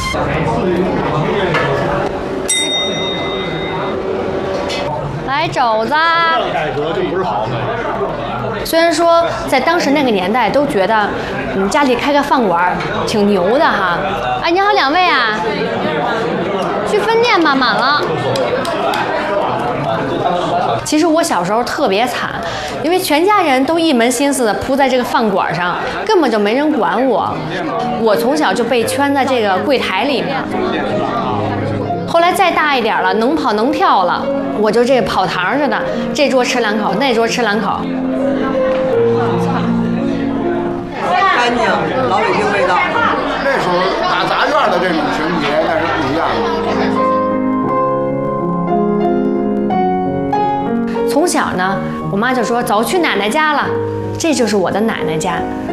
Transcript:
来肘子。 改革就不是好的。 虽然说在当时那个年代都觉得，家里开个饭馆挺牛的哈。哎，你好，两位啊，去分店吧，满了。其实我小时候特别惨，因为全家人都一门心思的扑在这个饭馆上，根本就没人管我。我从小就被圈在这个柜台里面。后来再大一点了，能跑能跳了，我就这个跑堂似的，这桌吃两口，那桌吃两口。 干净，老北京味道。 那时候大杂院的这种情节那是不一样的。从小呢，我妈就说走去奶奶家了，这就是我的奶奶家。